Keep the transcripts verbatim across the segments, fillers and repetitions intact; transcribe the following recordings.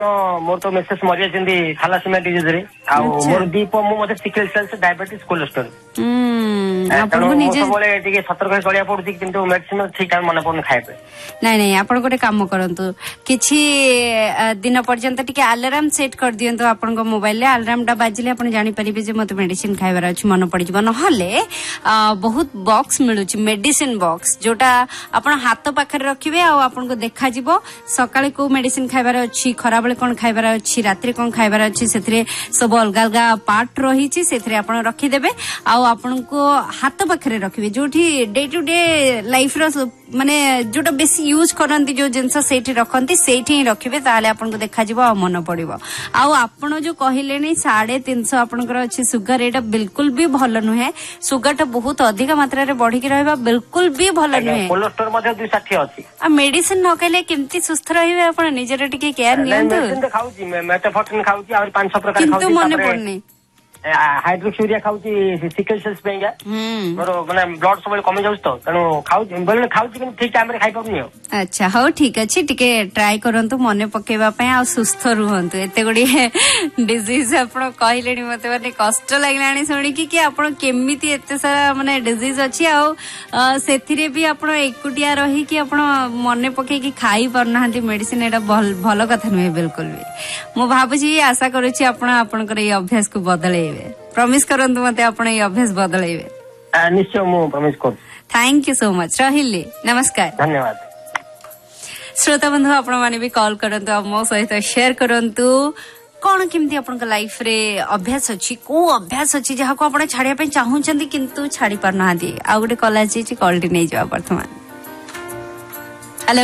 मोर तो मेसेज मरी जाती थैलासेमिया डिजीज रे आ मोर दीप मु मते सिकल सेल से डायबिटीज कोलेस्ट्रॉल आपको निजे बोले टिके सतर्क करिया पड़ुची किंतु मेडिसिन ठीक टाइम मन पड़न खाइबे नहीं नहीं आपण गोटे काम करंतु किछि दिन पर्यंत टिके अलार्म सेट कर दियंतु आपण को मोबाइल ले अलार्म डा बाजिले आपण जानि परिबे जे मते मेडिसिन खाइबार अछि मन पड़ी जबन हले बहुत बॉक्स मिलुची मेडिसिन बॉक्स जोटा आपण हाथ पाखर रखिबे आ आपण को देखा जिवो सकाळे को मेडिसिन खाइबार अछि खरा बेले कोन खाइबार अछि रात्रि कोन खाइबार अछि सेथरे सब अलगा अलगा पार्ट रही छी सेथरे आपण रखि देबे आ आपण को हाथ पाखरे रखिबे जोठी डे टू डे लाइफ रो माने जोटा बेसी यूज करंती जो जिंस सेठी रखंती सेठी ही रखिबे ताले आपन को देखा जिवो आ मन पड़िबो आ आपण जो कहिले नै साढ़े तीन सौ आपनकर अछि सुगर एटा बिल्कुल भी भलो नहे सुगर टा बहुत अधिक मात्रा रे बढ़ी के रहबा बिल्कुल भी भलो नहे कोलेस्ट्रॉल मध्ये दो सौ साठ अछि आ मेडिसिन न कइले केमती सुस्थ रहिबे आपण निजरे टिके केयर नियंतु मेडिसिन खाउची मेटाफोर्टिन खाउची और पाँच सौ प्रकार खाउची किंतु मन पड़नी हाइड्रोक्सीरिया खाउची सिकल सेल्स पेंगा मोर माने ब्लड सब कमी जाउछ तो तनो खाउची बेले खाउची कि ठीक टाइम रे खाइ पबनी हो अच्छा हो ठीक अछि टिके ट्राई करंतु मने पकेबा पय आ सुस्थ रहंतु एते गुडी डिजीज आपण कहिलेनी मते माने कष्ट लागलानी सुनी कि कि आपण केमिति एते सारा माने डिजीज अछि आ सेथिरे भी आपण एकुटिया रही कि आपण मने पके कि खाई परनाहंती मेडिसिन एटा भलो कथा नहे बिल्कुल भी मो भाबुची आशा करूची आपण आपनकर ए अभ्यास को बदले प्रॉमिस करंतु मते आपण ए अभ्यास बदलेबे निश्चय मु प्रॉमिस कर थैंक यू सो मच रहिले नमस्कार धन्यवाद श्रोता बंधु आपण माने भी कॉल करंतु आ मो सहित शेयर करंतु कोन केमती आपण का लाइफ रे अभ्यास अछि को अभ्यास अछि जहा को आपण छाड़िया पे चाहूचंती किंतु छाड़ी पर ना दी आ गुटे कॉल अछि छि कॉल टी नै जवा वर्तमान हेलो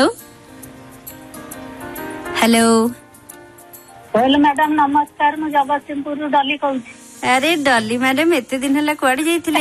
हेलो हेलो मैडम नमस्कार मु जगतसिंहपुर रु डली कहू अरे डली मैडम एते दिन हला कुआडी जाइथिले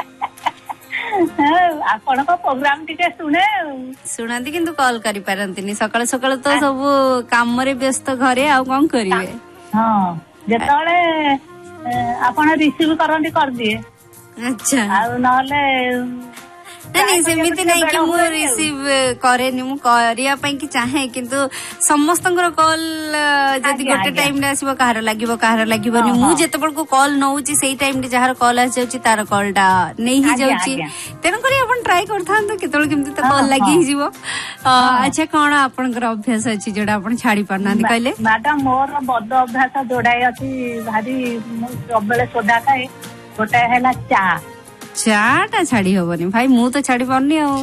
आपण को प्रोग्राम टिके सुने सुनांती किंतु कॉल करि पारंतिनी सकाळ सकाळ तो सब काम रे व्यस्त घरे आ कोन करिवे हां जेतळे आपण रिसीव करंती कर दिए अच्छा आ नहले नहीं सेमिति नहीं कि मु रिसीव करे नि मु करिया पई कि चाहे किंतु समस्तंकर कॉल जदी गोटे टाइम रे आसीबो कहार लागिबो कहार लागिबो नि मु जेते बड़ को कॉल नउची सेही टाइम रे जहार कॉल आ जाउची तार कॉल टा नै ही जाउची तेन करी अपन ट्राई करथान तो केतल केमति त कॉल लागी ही जीवो अच्छा कोन आपनकर अभ्यास अछि जेडा अपन छाड़ी परना कहले मैडम मोर बड अभ्यास जोडाई अछि भारी सबले सोडा खाए गोटा हैला चा चाटा छाड़ी होबनी भाई मु तो छाड़ी परनी हो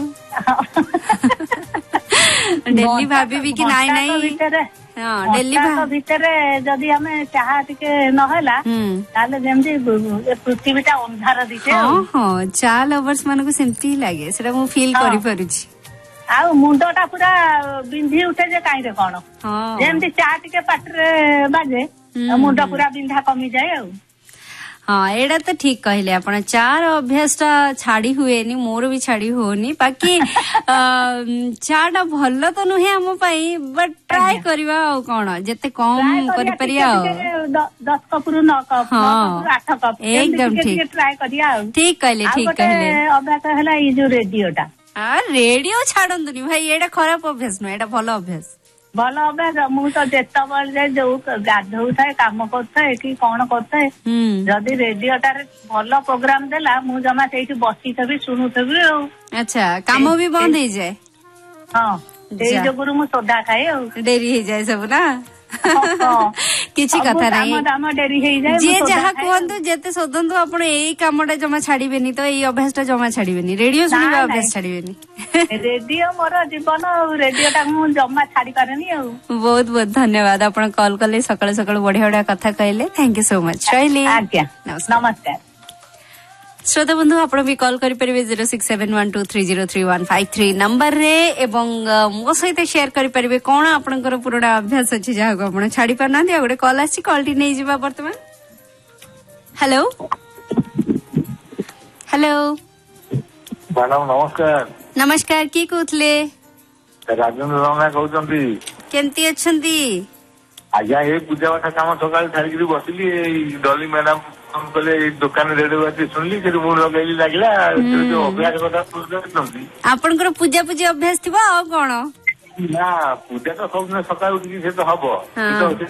डेली भाभी भी कि नाई नाई हां डेली भा भीतर जदी हमें चाहा टिके न होला ताले जेमती पृथ्वीटा अंधार दिखे हां हां चा लवर्स मानको को सेमती लागे सेटा मु फील करि परुची आ मुंडटा पूरा बिंधी उठे जे काई रे कोन हां जेमती चा टिके पाटरे बाजे मुंड पूरा बिंधा कमी जाए आ हाँ एड़ा तो ठीक कहले आपण चार अभ्यास टा छाड़ी हुए नि मोर भी छाड़ी होनी बाकी चाटा भल्ल तो नुहे हम पाई बट ट्राई करबा आ कोन जते कम करि परिया दस कप रु नौ कप आठ कप एकदम ठीक ट्राई करिया ठीक कहले ठीक कहले अभ्यास हला ई जो रेडियोटा आ रेडियो छाडंतुनी भाई एड़ा खराब अभ्यास न एड़ा भलो अभ्यास भल अभ्यास मु तो जेता बळे जो गाधौ थाए काम करथाए कि कोन करथाए जदी रेडियोटा रे भलो प्रोग्राम देला मु जमा सेठी बसी थबी सुनु थबी अच्छा काम भी बंद हो जाए हां देई जो गुरु मु सोडा खाए डेरी हो जाए सब ना किछि कथा नाही दाम डेरी हे जाय जे जहा कोंतु जेते सोदंतु आपण एई कामटा जमा छाडीबेनी तो एई अभ्यासटा जमा छाडीबेनी रेडियो सुनिबा अभ्यास छाडीबेनी रेडियो मोर जीवन रेडियोटा मु जमा छाडी पारेनी आ बहुत बहुत धन्यवाद आपण कॉल करले सकाळ सकाळ बढ़िया बढ़िया कथा कहले थैंक यू सो मच रहिली आज्ञा नमस्कार श्रोता बंधु आपण भी कॉल करि परिबे zero six seven one two three zero three one five three number रे एवं मो सहित शेयर करि परिबे कोन आपनकर पुरोडा अभ्यास अछि जहा को आपण छाडी परना दे गोटे कॉल आछि कॉल टी नै जिबा वर्तमान हेलो हेलो मैडम नमस्कार नमस्कार की कहथले राजेंद्र राणा कहउचंती केमती अछंती आज्ञा ए पूजा पाठ काम सकाळ छाडी बसिली डॉली मैडम हम कहले दुकान रेडियो बाती सुनली से मु लगैली लागला जो अभ्यास कथा पूछनती आपनकर पूजा पूजा अभ्यास थिबा आ कोन ନା ପୂଜା ତ ସବୁଦିନ ସକାଳୁ ଉଠିକି ସେ ତ ହବ।